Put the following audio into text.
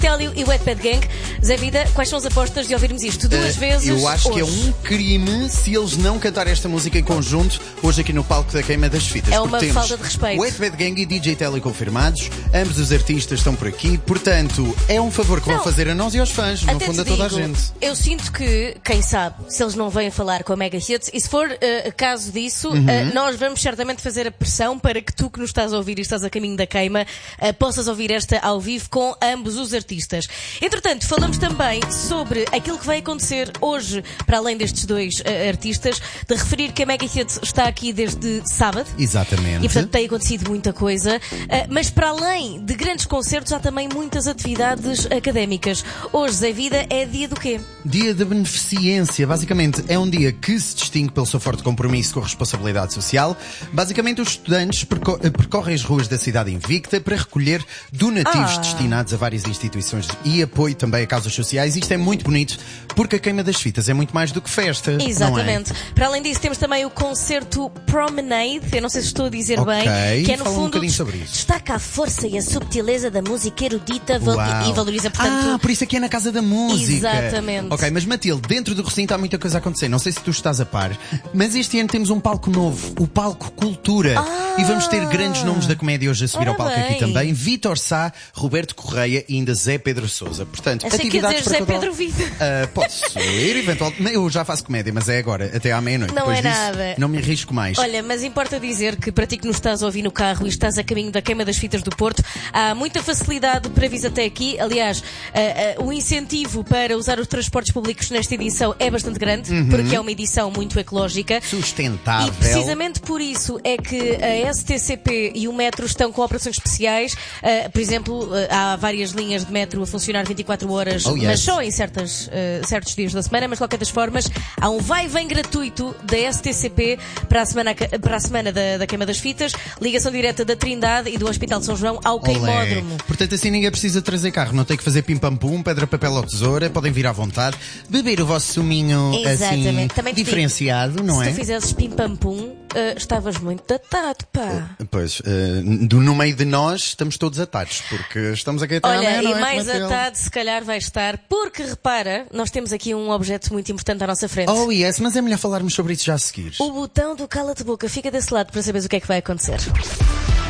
Télio e Wet Bad Gang. Zé Vida, quais são as apostas de ouvirmos isto duas vezes Eu acho hoje? que é um crime se eles não cantarem esta música em conjunto hoje aqui no palco da Queima das Fitas. É porque uma temos falta de respeito. Wet Bad Gang e DJ Télio confirmados. Ambos os artistas estão por aqui. Portanto, é um favor que vão fazer a nós e aos fãs. No Até fundo, a te toda a digo, gente. eu sinto que, quem sabe, se eles não vêm falar com a Mega Hits, e se for caso disso, nós vamos certamente fazer a pressão para que tu que nos estás a ouvir e estás a caminho da queima, possas ouvir esta ao vivo com ambos os artistas. Entretanto, falamos também sobre aquilo que vai acontecer hoje, para além destes dois artistas, de referir que a Mega Hits está aqui desde sábado. Exatamente. E portanto tem acontecido muita coisa, mas para além de grandes concertos há também muitas atividades académicas. Hoje, Zé Vida, é dia do quê? Dia da beneficência. Basicamente, é um dia que se distingue pelo seu forte compromisso com a responsabilidade social. Basicamente, os estudantes percorrem as ruas da cidade invicta para recolher donativos destinados a várias instituições e apoio também a causas sociais. Isto é muito bonito, porque a Queima das Fitas é muito mais do que festa. Exatamente. Não é? Para além disso, temos também o concerto Promenade, eu não sei se estou a dizer bem, que é no fala um fundo bocadinho sobre isso. destaca a força e a subtileza da música erudita Uau. e valoriza, portanto... por isso aqui é na Casa da Música. Exatamente. Ok, mas Matilde, dentro do recinto há muita coisa a acontecer. Não sei se tu estás a par, mas este ano temos um palco novo, o Palco Cultura. E vamos ter grandes nomes da comédia hoje a subir ao palco aqui também. Vítor Sá, Roberto Correia e ainda Zé Pedro Sousa. Portanto, Achei que ia atividades dizer para Zé todo... Pedro Vida. Posso ir, eventualmente. Eu já faço comédia, mas é agora, até à meia-noite. Não Depois é disso, nada. não me arrisco mais. Olha, mas importa dizer que para ti que nos estás a ouvir no carro e estás a caminho da Queima das Fitas do Porto, há muita facilidade para vir até aqui. Aliás, o incentivo para usar os transportes públicos nesta edição é bastante grande, porque é uma edição muito ecológica. Sustentável. E precisamente por isso é que a STCP e o metro estão com operações especiais. Por exemplo, há várias linhas de metro a funcionar 24 horas, mas só em certos dias da semana. Mas, de qualquer das formas, há um vai e vem gratuito da STCP para a semana da Queima das Fitas, ligação direta da Trindade e do Hospital de São João ao Queimódromo. Portanto, assim ninguém precisa trazer carro, não tem que fazer pim-pam-pum, pedra, papel ou tesoura, podem vir à vontade, beber o vosso suminho assim, também diferenciado, não é? Se tu fizesses pim-pam-pum, estavas muito datado, pá. Pois, no meio de nós estamos todos atados, porque estamos aqui até à Olha, meia-noite, e mais Matilde. atado se calhar vai estar, porque repara, nós temos aqui um objeto muito importante à nossa frente. Oh yes, mas é melhor falarmos sobre isso já a seguir. O botão do cala-te-boca fica desse lado para saberes o que é que vai acontecer.